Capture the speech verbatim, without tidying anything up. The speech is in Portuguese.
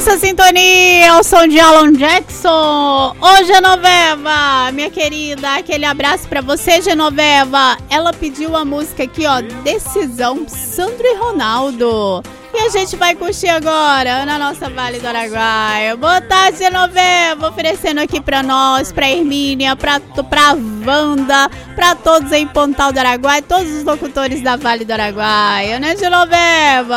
nossa sintonia, o som de Alan Jackson. Ô Genoveva, minha querida, aquele abraço pra você, Genoveva. Ela pediu a música aqui, ó, Decisão, Sandro e Ronaldo. E a gente vai curtir agora na nossa Vale do Araguaia. Boa tarde, Genoveva, oferecendo aqui pra nós, pra Hermínia, pra, pra Wanda, pra todos em Pontal do Araguaia, todos os locutores da Vale do Araguaia, né, Genoveva?